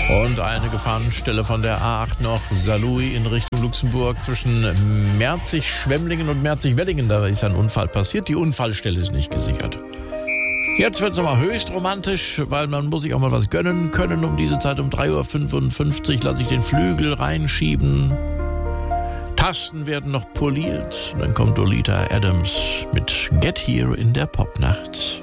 Und eine Gefahrenstelle von der A8 noch, Saarlouis in Richtung Luxemburg zwischen Merzig-Schwemmlingen und Merzig-Wellingen. Da ist ein Unfall passiert. Die Unfallstelle ist nicht gesichert. Jetzt wird es nochmal höchst romantisch, weil man muss sich auch mal was gönnen können. Um diese Zeit, um 3.55 Uhr, lasse ich den Flügel reinschieben. Tasten werden noch poliert. Und dann kommt Olita Adams mit Get Here in der Popnacht.